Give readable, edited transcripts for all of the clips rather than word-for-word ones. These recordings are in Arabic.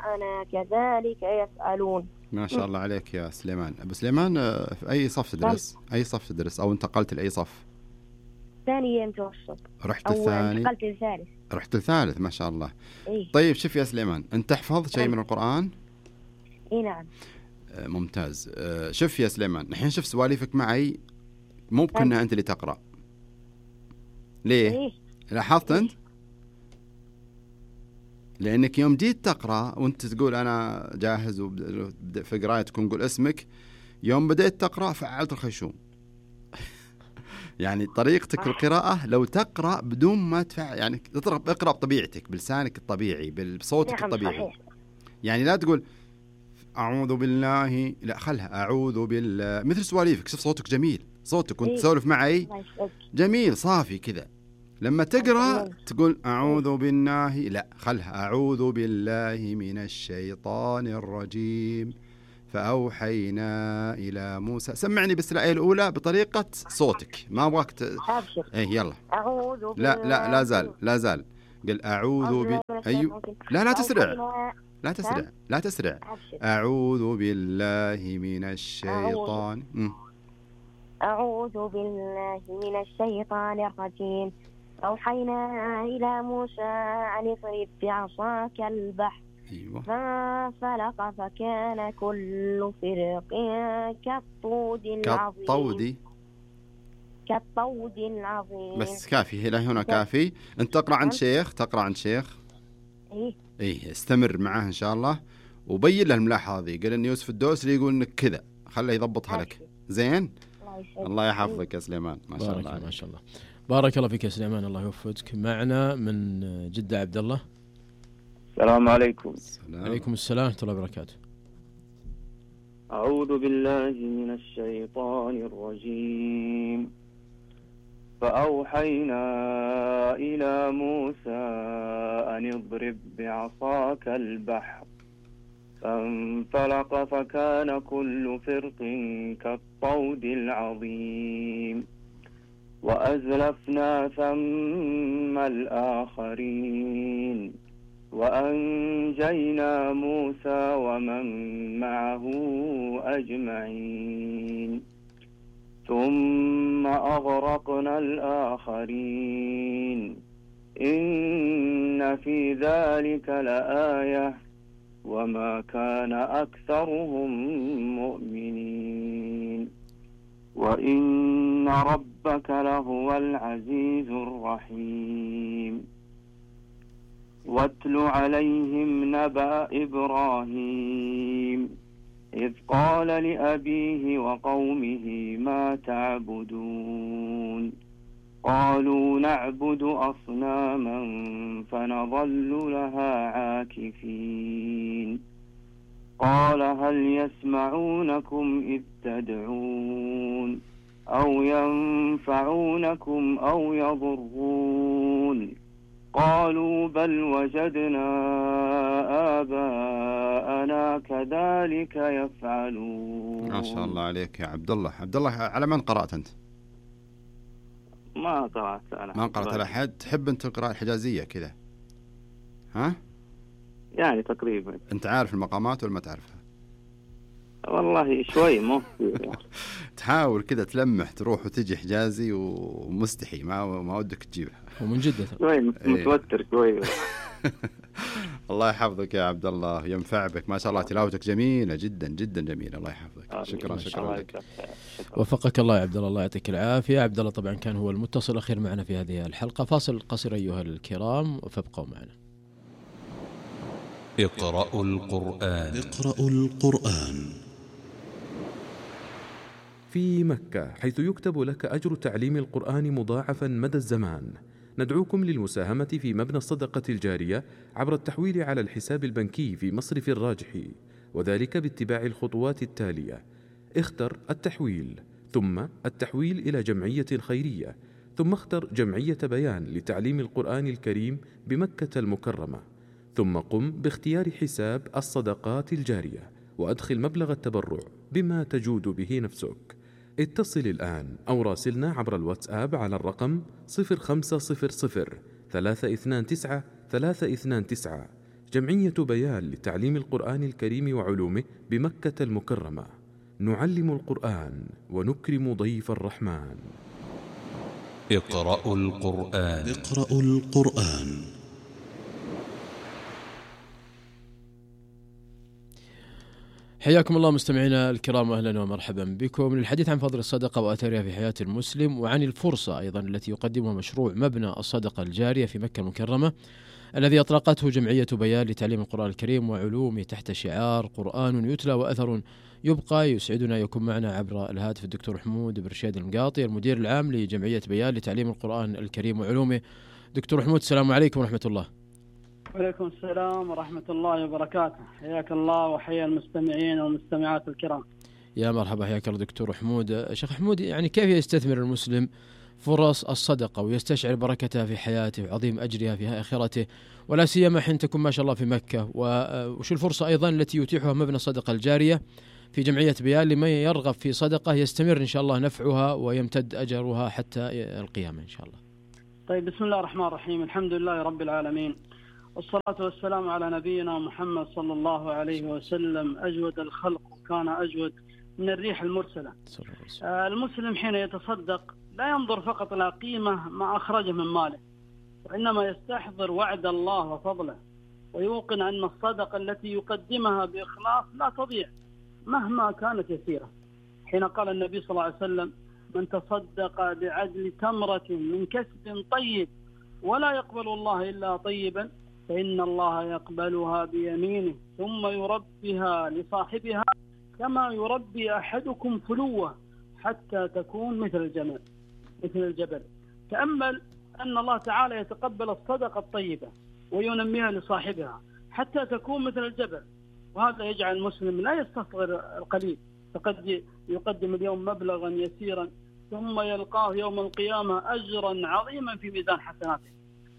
آباءنا كذلك يفعلون. ما شاء الله عليك يا سليمان. أبو سليمان، في أي صف تدرس؟ أي صف تدرس أو انتقلت لأي صف؟ ثاني متوسط. رحت أو الثاني؟ انتقلت للثالث. رحت الثالث، ما شاء الله. إيه؟ طيب شوف يا سليمان، أنت تحفظ شيء من القرآن؟ إيه نعم. ممتاز. شوف يا سليمان، الحين شوف سواليفك معي مو بكنا أنت اللي تقرأ. ليه؟ إيه؟ لاحظت أنت؟ لأنك يوم جيت تقرأ وأنت تقول أنا جاهز وبدأ في قراءتك ونقول اسمك، يوم بدأت تقرأ فعلت الخيشوم. يعني طريقتك في القراءة لو تقرأ بدون ما تفعل، يعني اقرأ بطبيعتك بلسانك الطبيعي بصوتك الطبيعي. صحيح. يعني لا تقول أعوذ بالله، لا خلها أعوذ بالله مثل سواليفك. شوف صوتك جميل، صوتك وانت تسولف معي جميل صافي كذا. لما تقرأ تقول أعوذ بالله، لا خلها أعوذ بالله من الشيطان الرجيم فأوحينا إلى موسى. سمعني بس الآية الأولى بطريقة صوتك، ما أبغاك إيه يلا. أعوذ لا لا لا زال قل أعوذ أيوه لا تسرع. أعوذ بالله من الشيطان. أعوذ بالله من الشيطان الرجيم. أوحينا إلى موسى أن اضرب بعصاك البحر. أيوة. فانفلق فكان كل فرق كالطود العظيم. بس كافي إلى هنا كافي. أنت تقرأ عن شيخ. إيه استمر معاه إن شاء الله وبين له الملاحظة هذه. قال إن يوسف الدوسري يقول إنك كذا، خله يضبطها لك. زين. الله يحفظك يا سليمان. ما شاء الله ما شاء الله. بارك الله فيك يا سليمان، الله يوفقك. معنا من جدة عبد الله. السلام عليكم. عليكم السلام ورحمة الله وبركاته. أعوذ بالله من الشيطان الرجيم. فأوحينا إلى موسى أن اضرب بعصاك البحر فانفلق فكان كل فرق كالطود العظيم وأزلفنا ثم الآخرين وأنجينا موسى ومن معه أجمعين ثم أغرقنا الآخرين إن في ذلك لآية وما كان أكثرهم مؤمنين وإن ربك لهو العزيز الرحيم واتل عليهم نبأ إبراهيم إذ قال لأبيه وقومه ما تعبدون قالوا نعبد أصناما فنظل لها عاكفين قال هل يسمعونكم إذ تدعون أو ينفعونكم أو يضرون قالوا بل وجدنا آباءنا كذلك يفعلون. ما شاء الله عليك يا عبد الله. عبد الله، على من قرأت أنت؟ ما قرأت أنا. ما قرأت على أحد؟ تحب أنت القراءة الحجازية كذا؟ ها؟ يعني تقريبا. أنت عارف المقامات ولا ما تعرفها؟ والله شوي مو تحاول كذا تلمح تروح وتجي حجازي ومستحي ما ودك تجيبها. ومن جدة شوي متوتر شوي. الله يحفظك يا عبد الله، ينفع بك. ما شاء الله تلاوتك جميلة جدا جدا جميلة. الله يحفظك. شكرا لك. وفقك الله يا عبد الله، الله يعطيك العافية. عبد الله طبعا كان هو المتصل الأخير معنا في هذه الحلقة. فاصل قصير أيها الكرام فابقوا معنا. اقرأوا القرآن. في مكة، حيث يكتب لك أجر تعليم القرآن مضاعفا مدى الزمان، ندعوكم للمساهمة في مبنى الصدقة الجارية عبر التحويل على الحساب البنكي في مصرف الراجحي، وذلك باتباع الخطوات التالية: اختر التحويل، ثم التحويل إلى جمعية خيرية، ثم اختر جمعية بيان لتعليم القرآن الكريم بمكة المكرمة، ثم قم باختيار حساب الصدقات الجارية وأدخل مبلغ التبرع بما تجود به نفسك. اتصل الآن أو راسلنا عبر الواتساب على الرقم 0500 329 329. جمعية بيان لتعليم القرآن الكريم وعلومه بمكة المكرمة. نعلم القرآن ونكرم ضيف الرحمن. اقرأوا القرآن. اقرأوا القرآن. حياكم الله مستمعينا الكرام، واهلا ومرحبا بكم للحديث عن فضل الصدقة وأثرها في حياة المسلم، وعن الفرصة أيضا التي يقدمها مشروع مبنى الصدقة الجارية في مكة المكرمة الذي أطلقته جمعية بيان لتعليم القرآن الكريم وعلومه تحت شعار قرآن يتلى وأثر يبقى. يسعدنا يكون معنا عبر الهاتف الدكتور حمود بن رشيد المقاطي، المدير العام لجمعية بيان لتعليم القرآن الكريم وعلومه. دكتور حمود، السلام عليكم ورحمة الله. وعليكم السلام ورحمة الله وبركاته. حياك الله وحيا المستمعين والمستمعات الكرام. يا مرحبا، حياك الله دكتور حمود. شيخ حمود، يعني كيف يستثمر المسلم فرص الصدقة ويستشعر بركتها في حياته وعظيم أجرها في آخرته، ولا سيما حين تكون ما شاء الله في مكة؟ وش الفرصة أيضا التي يتيحها مبنى الصدقة الجارية في جمعية بيان لمن يرغب في صدقة يستمر إن شاء الله نفعها ويمتد أجرها حتى القيامة إن شاء الله؟ طيب، بسم الله الرحمن الرحيم. الحمد لله رب العالمين، والصلاة والسلام على نبينا محمد صلى الله عليه وسلم، أجود الخلق وكان أجود من الريح المرسلة. المسلم حين يتصدق لا ينظر فقط إلى قيمة ما أخرجه من ماله، وإنما يستحضر وعد الله وفضله، ويوقن أن الصدقة التي يقدمها بإخلاص لا تضيع مهما كانت يسيرة. حين قال النبي صلى الله عليه وسلم: من تصدق بعدل تمرة من كسب طيب ولا يقبل الله إلا طيبا فإن الله يقبلها بيمينه ثم يربيها لصاحبها كما يربي أحدكم فلوة حتى تكون مثل الجبل. تأمل أن الله تعالى يتقبل الصدقة الطيبة وينميها لصاحبها حتى تكون مثل الجبل، وهذا يجعل المسلم لا يستصغر القليل، فقد يقدم اليوم مبلغا يسيرا ثم يلقاه يوم القيامة أجرا عظيما في ميزان حسناته.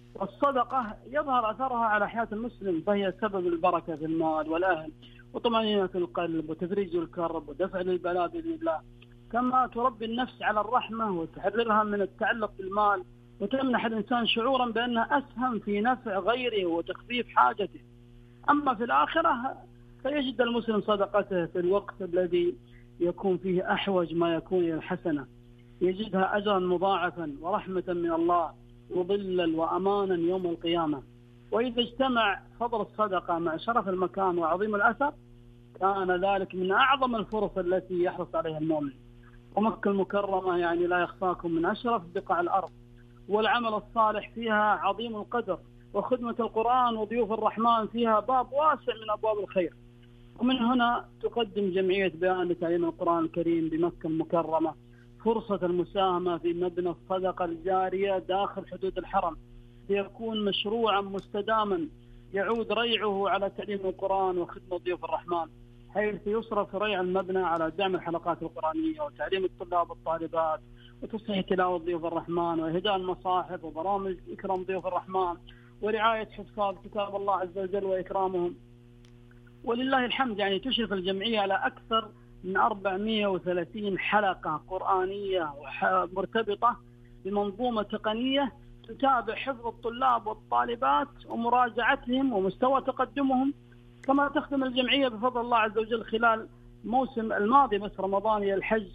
والصدقة يظهر أثرها على حياة المسلم، فهي سبب البركة في المال والأهل وطمأنينة القلب وتفريج الكرب ودفع للبلاء بإذن الله، كما تربي النفس على الرحمة وتحررها من التعلق بالمال، وتمنح الإنسان شعورا بأنه أسهم في نفع غيره وتخفيف حاجته. أما في الآخرة فيجد المسلم صدقته في الوقت الذي يكون فيه أحوج ما يكون إلى الحسنة، يجدها أجرا مضاعفا ورحمة من الله وظلا وأمانا يوم القيامة. وإذا اجتمع فضل الصدقة مع شرف المكان وعظيم الأثر كان ذلك من أعظم الفرص التي يحرص عليها المؤمن. ومكة المكرمة يعني لا يخفاكم من أشرف بقاع الأرض، والعمل الصالح فيها عظيم القدر، وخدمة القرآن وضيوف الرحمن فيها باب واسع من أبواب الخير. ومن هنا تقدم جمعية بيان لتعليم القرآن الكريم بمكة المكرمة فرصة المساهمة في مبنى الصدقة الجارية داخل حدود الحرم، ليكون مشروعا مستداما يعود ريعه على تعليم القرآن وخدمة ضيوف الرحمن، حيث يصرف ريع المبنى على دعم الحلقات القرآنية وتعليم الطلاب والطالبات وتصحيح تلاوة ضيوف الرحمن وإهداء المصاحف وبرامج إكرام ضيوف الرحمن ورعاية حفاظ كتاب الله عز وجل وإكرامهم. ولله الحمد يعني تشرف الجمعية على أكثر من 430 حلقة قرآنية مرتبطة بمنظومة تقنية تتابع حفظ الطلاب والطالبات ومراجعتهم ومستوى تقدمهم. كما تخدم الجمعية بفضل الله عز وجل خلال موسم الماضي بس رمضاني الحج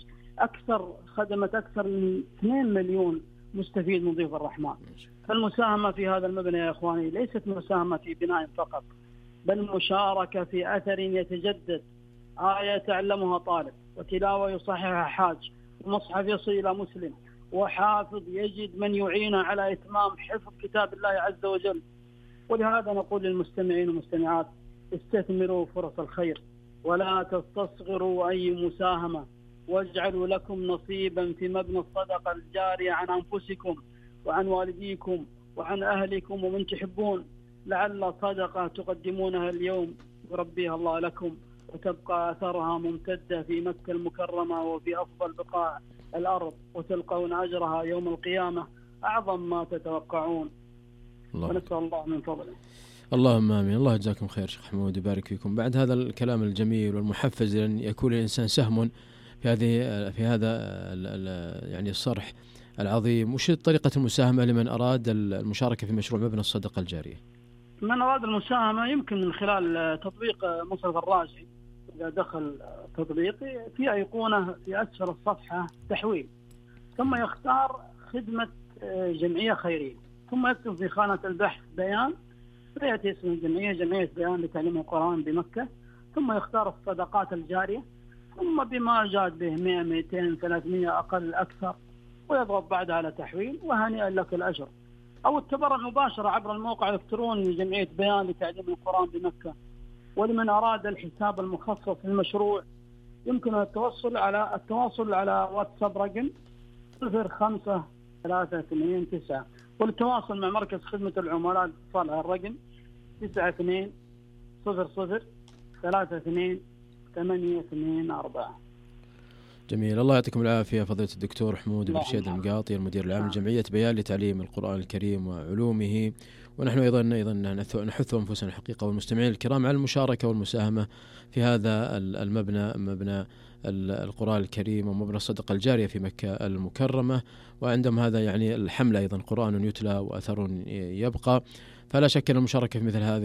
خدمت أكثر من 2 مليون مستفيد من ضيوف الرحمن. فالمساهمة في هذا المبنى يا إخواني ليست مساهمة في بناء فقط، بل مشاركة في أثر يتجدد، آية يتعلمها طالب وتلاوة يصححها حاج ومصحف يصل إلى مسلم وحافظ يجد من يعينه على إتمام حفظ كتاب الله عز وجل. ولهذا نقول للمستمعين والمستمعات: استثمروا فرص الخير ولا تستصغروا أي مساهمة، واجعلوا لكم نصيبا في مبنى الصدقة الجارية عن أنفسكم وعن والديكم وعن أهلكم ومن تحبون، لعل صدقة تقدمونها اليوم يربيها الله لكم وتبقى أثرها ممتدة في مكة المكرمة وفي أفضل بقاع الأرض، وتلقون أجرها يوم القيامة أعظم ما تتوقعون. ونسأل الله من فضله. اللهم آمين. الله يجزاكم خير شيخ حمود، يبارك فيكم. بعد هذا الكلام الجميل والمحفز لأن يكون الإنسان سهم في هذا يعني الصرح العظيم، وش طريقة المساهمة لمن أراد المشاركة في مشروع مبنى الصدقة الجارية؟ من أراد المساهمة يمكن من خلال تطبيق مصرف الراجحي. إذا دخل تطبيق في أيقونة في أسفل الصفحة تحويل، ثم يختار خدمة جمعية خيرية، ثم يكتب في خانة البحث بيان، فيأتي اسم الجمعية جمعية بيان لتعليم القرآن بمكة، ثم يختار الصدقات الجارية، ثم بما جاد به 100 200 300 أقل أكثر، ويضغط بعدها على تحويل، وهنيئا لك الأجر. أو التبرع مباشرة عبر الموقع الإلكتروني لجمعية بيان لتعليم القرآن بمكة. ولمن أراد الحساب المخصص للمشروع يمكن التواصل على واتساب رقم 05329، والتواصل مع مركز خدمة العملاء الاتصال على الرقم 9200322824. جميل، الله يعطيكم العافية فضيلة الدكتور حمود بن رشيد المقاطي، المدير العام لجمعية بيان لتعليم القرآن الكريم وعلومه. ونحن أيضا نحث أنفسنا الحقيقة والمستمعين الكرام على المشاركة والمساهمة في هذا المبنى، مبنى القرآن الكريم ومبنى الصدقة الجارية في مكة المكرمة. وعندما هذا يعني الحملة أيضا قرآن يتلى وأثر يبقى، فلا شك أن المشاركة في مثل هذه